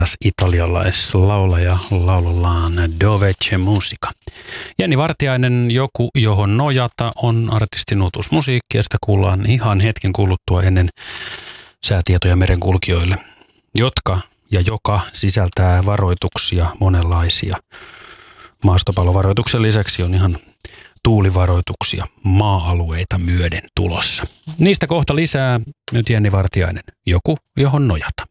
italialaislaulaja laulullaan Dove c'è musica. Jenni Vartiainen, Joku johon nojata, on artistin uutuusmusiikki ja sitä kuullaan ihan hetken kuluttua ennen säätietoja merenkulkijoille, joka sisältää varoituksia monenlaisia. Maastopallovaroituksen lisäksi on ihan tuulivaroituksia maa-alueita myöden tulossa. Niistä kohta lisää. Nyt Jenni Vartiainen, Joku johon nojata.